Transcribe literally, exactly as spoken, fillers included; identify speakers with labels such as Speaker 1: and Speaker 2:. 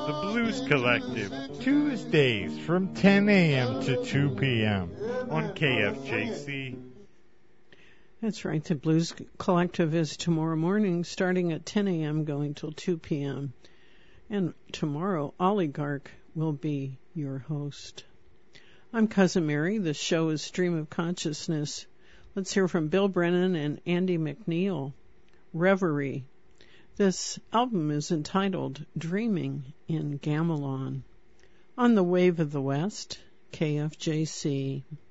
Speaker 1: The Blues Collective.
Speaker 2: Tuesdays from ten a.m. to two p.m.
Speaker 1: on K F J C.
Speaker 3: That's right. The Blues Collective is tomorrow morning starting at ten a.m. going till two p.m. And tomorrow, Oligarch will be your host. I'm Cousin Mary. The show is Stream of Consciousness. Let's hear from Bill Brennan and Andy McNeil. Reverie. This album is entitled Dreaming in Gamelon. On the Wave of the West, K F J C.